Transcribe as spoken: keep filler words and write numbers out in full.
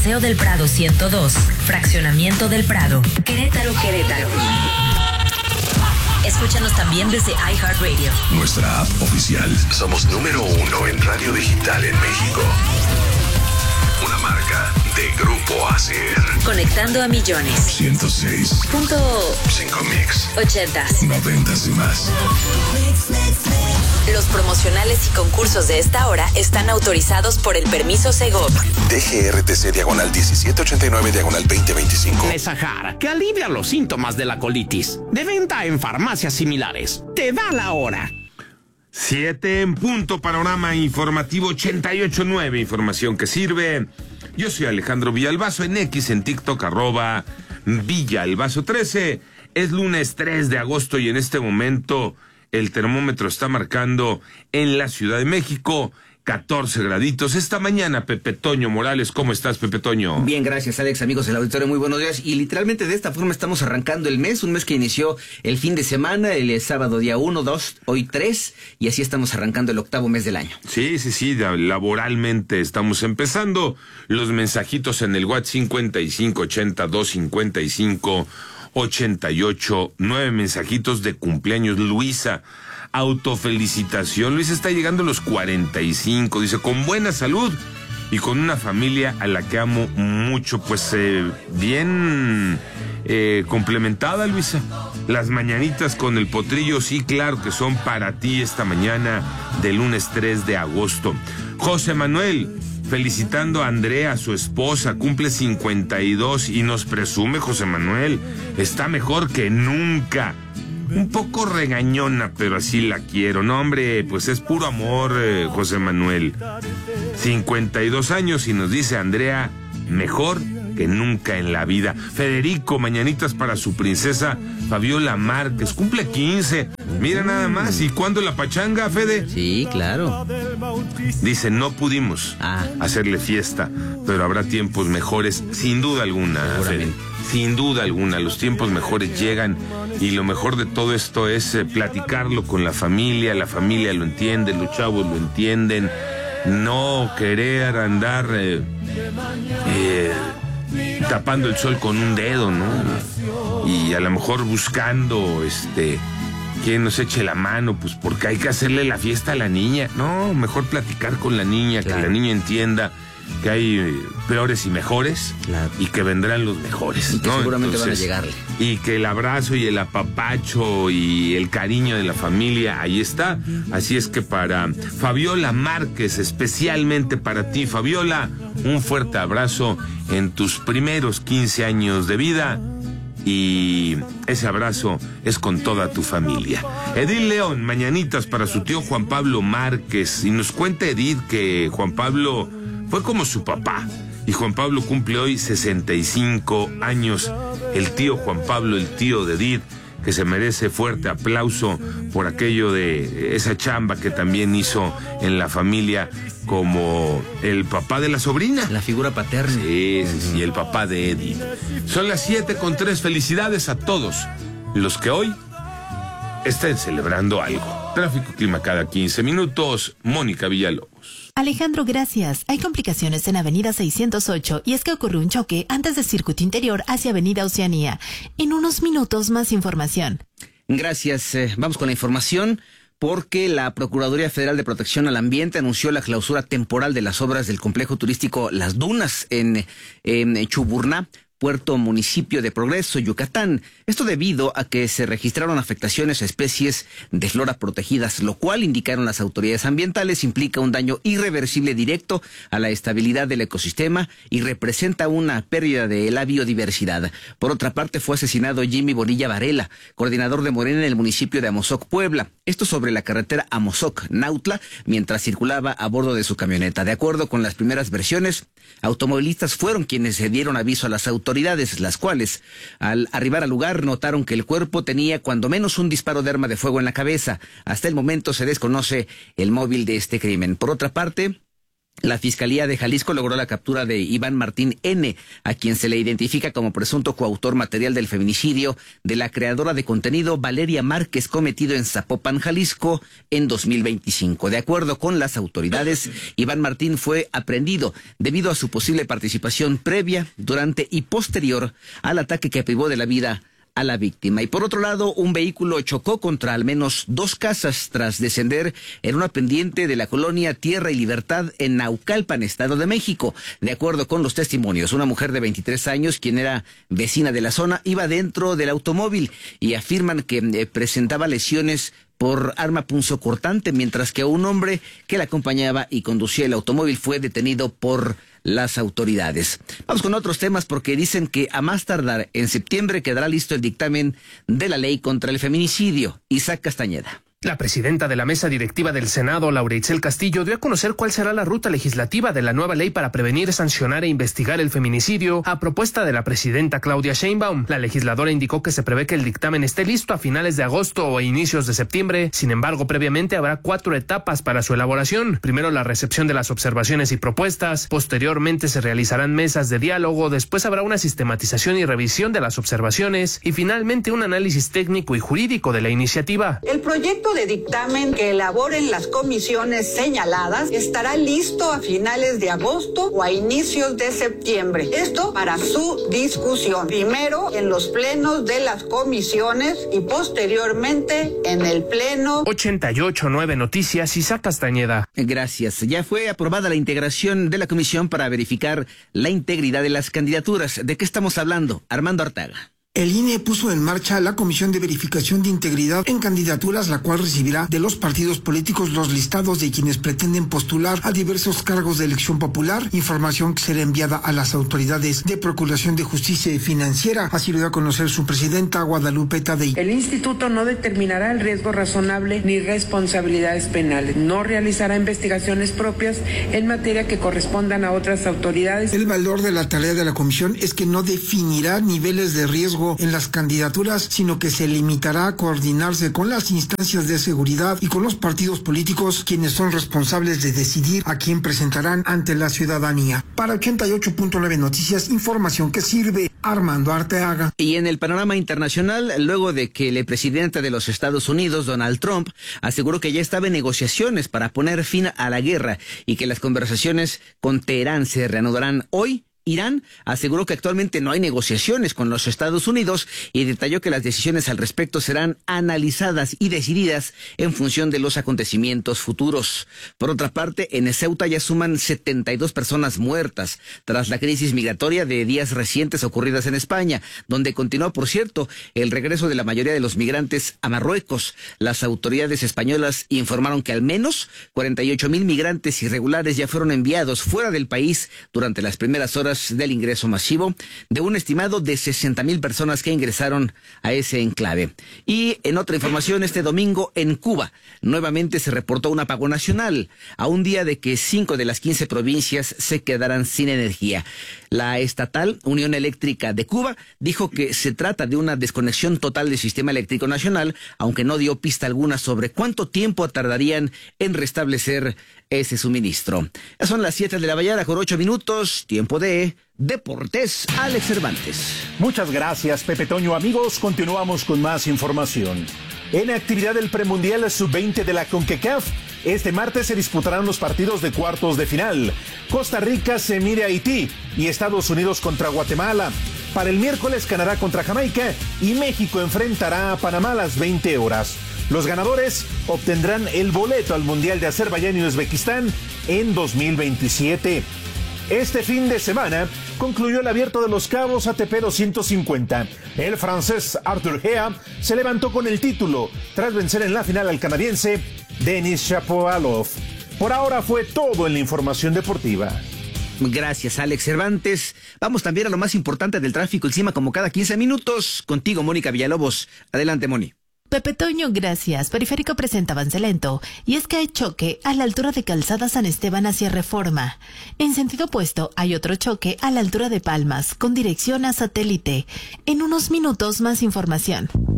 Paseo del Prado ciento dos, Fraccionamiento del Prado, Querétaro, Querétaro. Escúchanos también desde iHeartRadio. Nuestra app oficial. Somos número uno en radio digital en México. Una marca de Grupo Acer. Conectando a millones. ciento seis Punto cinco mix. ochentas. Noventas y más. Los promocionales y concursos de esta hora están autorizados por el permiso Segov. D G R T C diagonal diecisiete ochenta y nueve diagonal veinte veinticinco. Nesahar, que alivia los síntomas de la colitis. De venta en farmacias similares. Te da la hora. Siete en punto, panorama informativo ochenta y ocho nueve, información que sirve. Yo soy Alejandro Villalbazo, en X, en TikTok, arroba Villalbazo trece. Es lunes tres de agosto y en este momento el termómetro está marcando en la Ciudad de México catorce graditos. Esta mañana, Pepe Toño Morales, ¿cómo estás, Pepe Toño? Bien, gracias, Alex, amigos del auditorio, muy buenos días. Y literalmente de esta forma estamos arrancando el mes, un mes que inició el fin de semana, el sábado día uno, dos, hoy tres, y así estamos arrancando el octavo mes del año. Sí, sí, sí, laboralmente estamos empezando. Los mensajitos en el WhatsApp cincuenta y cinco ochenta dos cincuenta y cinco ochenta y ocho, nueve mensajitos de cumpleaños. Luisa, autofelicitación. Luisa está llegando a los cuarenta y cinco, dice, con buena salud y con una familia a la que amo mucho. Pues eh, bien eh, complementada, Luisa. Las mañanitas con el potrillo, sí, claro que son para ti esta mañana de lunes tres de agosto. José Manuel, felicitando a Andrea, su esposa, cumple cincuenta y dos y nos presume, José Manuel, está mejor que nunca. Un poco regañona, pero así la quiero. No, hombre, pues es puro amor, eh, José Manuel. cincuenta y dos años y nos dice Andrea, mejor que nunca en la vida. Federico, mañanitas para su princesa Fabiola Márquez, cumple quince. Mira nada más, ¿y cuándo la pachanga, Fede? Sí, claro. Dice, no pudimos ah. hacerle fiesta, pero habrá tiempos mejores, sin duda alguna, Fede. Sin duda alguna, los tiempos mejores llegan y lo mejor de todo esto es eh, platicarlo con la familia, la familia lo entiende, los chavos lo entienden, no querer andar eh, eh, tapando el sol con un dedo, ¿no? Y a lo mejor buscando este quien nos eche la mano, pues porque hay que hacerle la fiesta a la niña. No, mejor platicar con la niña, claro, que la niña entienda que hay peores y mejores, claro, y que vendrán los mejores, y que ¿no? seguramente Entonces, van a llegarle. Y que el abrazo y el apapacho y el cariño de la familia, ahí está. Así es que para Fabiola Márquez, especialmente para ti, Fabiola, un fuerte abrazo en tus primeros quince años de vida. Y ese abrazo es con toda tu familia. Edith León, mañanitas para su tío Juan Pablo Márquez. Y nos cuenta Edith que Juan Pablo fue como su papá. Y Juan Pablo cumple hoy sesenta y cinco años. El tío Juan Pablo, el tío de Edith, que se merece fuerte aplauso por aquello de esa chamba que también hizo en la familia como el papá de la sobrina. La figura paterna. Sí, sí, sí, el papá de Edith. Son las siete con tres. Felicidades a todos los que hoy estén celebrando algo. Tráfico, clima cada quince minutos. Mónica Villalobos. Alejandro, gracias. Hay complicaciones en Avenida seiscientos ocho y es que ocurrió un choque antes del circuito interior hacia Avenida Oceanía. En unos minutos más información. Gracias. Eh, vamos con la información. Porque la Procuraduría Federal de Protección al Ambiente anunció la clausura temporal de las obras del complejo turístico Las Dunas en, en Chuburná, Puerto Municipio de Progreso, Yucatán. Esto debido a que se registraron afectaciones a especies de flora protegidas, lo cual, indicaron las autoridades ambientales, implica un daño irreversible directo a la estabilidad del ecosistema y representa una pérdida de la biodiversidad. Por otra parte, fue asesinado Jimmy Bonilla Varela, coordinador de Morena en el municipio de Amozoc, Puebla. Esto sobre la carretera Amozoc-Nautla, mientras circulaba a bordo de su camioneta. De acuerdo con las primeras versiones, automovilistas fueron quienes se dieron aviso a las autoridades, las cuales, al arribar al lugar, notaron que el cuerpo tenía cuando menos un disparo de arma de fuego en la cabeza. Hasta el momento se desconoce el móvil de este crimen. Por otra parte, La Fiscalía de Jalisco logró la captura de Iván Martín N., a quien se le identifica como presunto coautor material del feminicidio de la creadora de contenido Valeria Márquez, cometido en Zapopan, Jalisco, en dos mil veinticinco. De acuerdo con las autoridades, Iván Martín fue aprehendido debido a su posible participación previa, durante y posterior al ataque que privó de la vida a la víctima. Y por otro lado, un vehículo chocó contra al menos dos casas tras descender en una pendiente de la colonia Tierra y Libertad en Naucalpan, Estado de México. De acuerdo con los testimonios, una mujer de veintitrés años, quien era vecina de la zona, iba dentro del automóvil y afirman que eh, presentaba lesiones por arma punzocortante, mientras que un hombre que la acompañaba y conducía el automóvil fue detenido por las autoridades. Vamos con otros temas, porque dicen que a más tardar en septiembre quedará listo el dictamen de la ley contra el feminicidio. Isaac Castañeda. La presidenta de la mesa directiva del Senado, Laura Itzel Castillo, dio a conocer cuál será la ruta legislativa de la nueva ley para prevenir, sancionar e investigar el feminicidio, a propuesta de la presidenta Claudia Sheinbaum. La legisladora indicó que se prevé que el dictamen esté listo a finales de agosto o inicios de septiembre. Sin embargo, previamente habrá cuatro etapas para su elaboración. Primero, la recepción de las observaciones y propuestas. Posteriormente, se realizarán mesas de diálogo. Después habrá una sistematización y revisión de las observaciones. Y finalmente, un análisis técnico y jurídico de la iniciativa. El proyecto de dictamen que elaboren las comisiones señaladas estará listo a finales de agosto o a inicios de septiembre. Esto para su discusión. Primero en los plenos de las comisiones y posteriormente en el pleno. ochenta y ocho punto nueve Noticias, Isaac Castañeda. Gracias. Ya fue aprobada la integración de la comisión para verificar la integridad de las candidaturas. ¿De qué estamos hablando? Armando Artaga. El I N E puso en marcha la Comisión de Verificación de Integridad en Candidaturas, la cual recibirá de los partidos políticos los listados de quienes pretenden postular a diversos cargos de elección popular, información que será enviada a las autoridades de Procuración de Justicia Financiera. Así lo dio a conocer su presidenta, Guadalupe Tadei. El instituto no determinará el riesgo razonable ni responsabilidades penales. No realizará investigaciones propias en materia que correspondan a otras autoridades. El valor de la tarea de la comisión es que no definirá niveles de riesgo en las candidaturas, sino que se limitará a coordinarse con las instancias de seguridad y con los partidos políticos, quienes son responsables de decidir a quién presentarán ante la ciudadanía. Para ochenta y ocho punto nueve Noticias, información que sirve. Armando Arteaga. Y en el panorama internacional, luego de que el presidente de los Estados Unidos, Donald Trump, aseguró que ya estaba en negociaciones para poner fin a la guerra y que las conversaciones con Teherán se reanudarán hoy, Irán aseguró que actualmente no hay negociaciones con los Estados Unidos y detalló que las decisiones al respecto serán analizadas y decididas en función de los acontecimientos futuros. Por otra parte, en Ceuta ya suman setenta y dos personas muertas tras la crisis migratoria de días recientes ocurridas en España, donde continuó, por cierto, el regreso de la mayoría de los migrantes a Marruecos. Las autoridades españolas informaron que al menos cuarenta y ocho mil migrantes irregulares ya fueron enviados fuera del país durante las primeras horas del ingreso masivo de un estimado de sesenta mil personas que ingresaron a ese enclave. Y en otra información, este domingo en Cuba nuevamente se reportó un apagón nacional, a un día de que cinco de las quince provincias se quedarán sin energía. La estatal Unión Eléctrica de Cuba dijo que se trata de una desconexión total del sistema eléctrico nacional, aunque no dio pista alguna sobre cuánto tiempo tardarían en restablecer ese suministro. Ya son las siete de la mañana con ocho minutos, tiempo de Deportes. Alex Cervantes. Muchas gracias, Pepe Toño. Amigos, continuamos con más información. En actividad del premundial sub veinte de la CONCACAF, este martes se disputarán los partidos de cuartos de final. Costa Rica se mide a Haití y Estados Unidos contra Guatemala. Para el miércoles, Canadá contra Jamaica y México enfrentará a Panamá a las veinte horas. Los ganadores obtendrán el boleto al Mundial de Azerbaiyán y Uzbekistán en dos mil veintisiete. Este fin de semana concluyó el Abierto de los Cabos A T P doscientos cincuenta. El francés Arthur Hea se levantó con el título tras vencer en la final al canadiense Denis Shapovalov. Por ahora fue todo en la información deportiva. Gracias, Alex Cervantes. Vamos también a lo más importante del tráfico y clima como cada quince minutos. Contigo, Mónica Villalobos. Adelante, Moni. Pepe Toño, gracias. Periférico presenta avance lento, y es que hay choque a la altura de Calzada San Esteban hacia Reforma. En sentido opuesto, hay otro choque a la altura de Palmas, con dirección a Satélite. En unos minutos, más información.